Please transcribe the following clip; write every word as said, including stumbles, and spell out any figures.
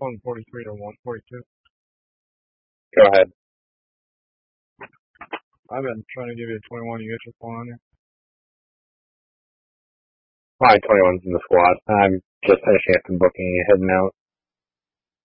one forty-three to one forty-two. Go ahead. I've been trying to give you a twenty-one. You get your phone on you? My twenty-one's in the squad. I'm just finishing up some booking and heading out.